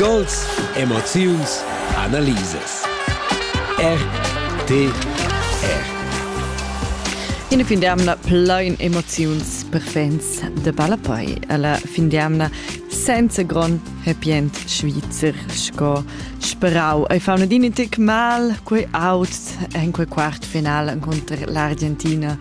Gols, emoziuns, analises. RTR. In fin d'amna plein emoziuns per fans de Balapai. Alla fin d'amna senza gran happy end Schweizer sco sperau. Ei fa una dinitic mal quei out en quei quart final contro l'Argentina.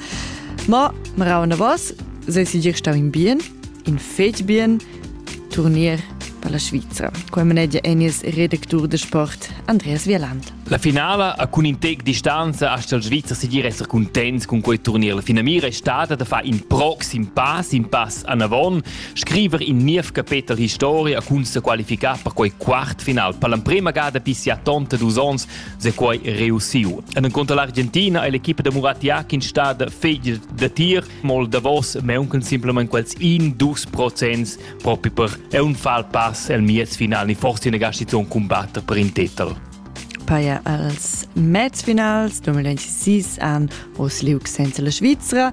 Ma marau una vos, se si dir stau in bien, in fetg bien, turnier per la Svizra. Quei maneggia Enies redaktur de sport Andreas Wieland. La finale a cun intec distanza hasta il Svizra si dir esser contents con quel turnier. La finamira è stata da fa in proxim pass a Navon, scriver in niev capitel historia a cun se qualificar per quel quart final. Per la prima gada pissi a tonta d'usons se quei reussiu. En contra l'Argentina e l'equipa de Murat Yakin sta da feglia de tir, mol da vos meuncan simplement quels in 2% proprio per un fall pass el miez final ni forse in gastizione combatter per in titel. Paia als Metzfinals 2026 an os liug senza la Svizra,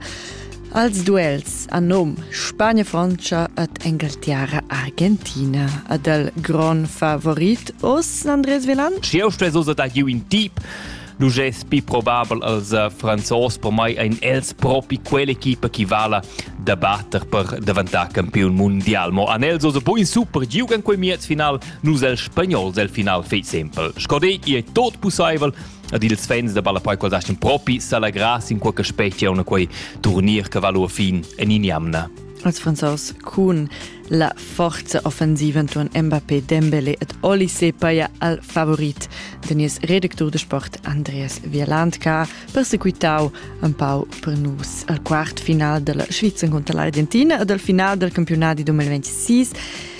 als duels a nom Spagna-Francia et Inghilterra-Argentina. Ad el gran favorit os Andreas Wieland? Schiaustres osa da giu in tip, nu ges pi probabel als Franzos per mai ein els propi quell'equipa chi vala da batter per davantar campion mundial. Mo an els osa buin super giugan quei miez final, nus el spagnols el final fet sempre. Scodec è tot possibile ad ils fans da Balapai quals astin propi salagras in qualche specie una quei turnier che valo a fin en iniamna. Als Franzos cun la forza offensiva tuan Mbappé, Dembélé et Olise paia al favorit denies redaktur de sport Andreas Wieland ca perseguitau un pau per nus al quart final della Svizra contro l'Argentina ed al final del campionati 2026.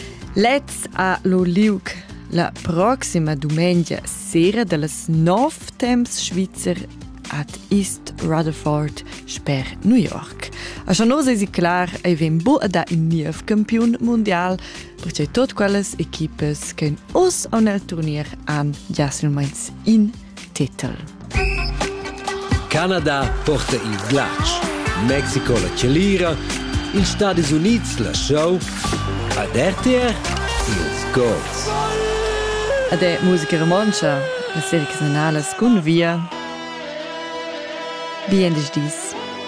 Let's a lo liug la prossima domenica sera delles 9 temps Svizzer at East Rutherford sper New York. A schon nos è clar ei vem bo da in niev campion mundial perché tot quelles equipes che os on el turnier an jasselmeins in titel. Canada porta il glatsch, Mexico la celira, il Stati Uniti la show, ad RTR ils goals. Ade musica romancia, la serie canales con via. Bien dis.